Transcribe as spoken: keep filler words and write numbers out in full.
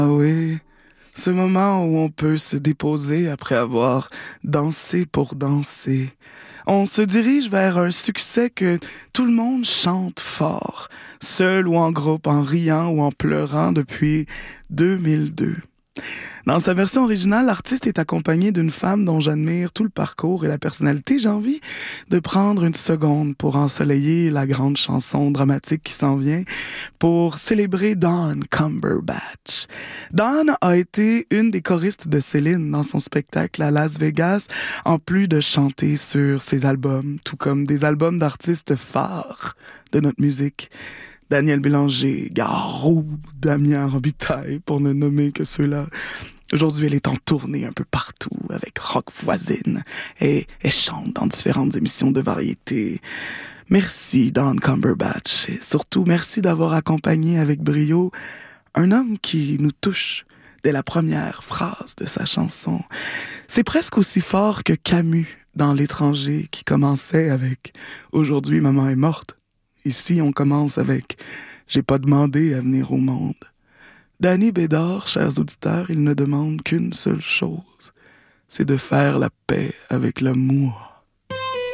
Ah oui, ce moment où on peut se déposer après avoir dansé pour danser. On se dirige vers un succès que tout le monde chante fort, seul ou en groupe, en riant ou en pleurant depuis deux mille deux. Dans sa version originale, l'artiste est accompagné d'une femme dont j'admire tout le parcours et la personnalité. J'ai envie de prendre une seconde pour ensoleiller la grande chanson dramatique qui s'en vient, pour célébrer Dawn Cumberbatch. Dawn a été une des choristes de Céline dans son spectacle à Las Vegas, en plus de chanter sur ses albums, tout comme des albums d'artistes phares de notre musique. Daniel Bélanger, Garou, Damien Robitaille, pour ne nommer que ceux-là. Aujourd'hui, elle est en tournée un peu partout avec Rock Voisine et elle chante dans différentes émissions de variété. Merci, Dawn Cumberbatch. Et surtout, merci d'avoir accompagné avec brio un homme qui nous touche dès la première phrase de sa chanson. C'est presque aussi fort que Camus dans L'étranger qui commençait avec « Aujourd'hui, maman est morte ». Ici, on commence avec « J'ai pas demandé à venir au monde ». Danny Bédard, chers auditeurs, il ne demande qu'une seule chose, c'est de faire la paix avec l'amour.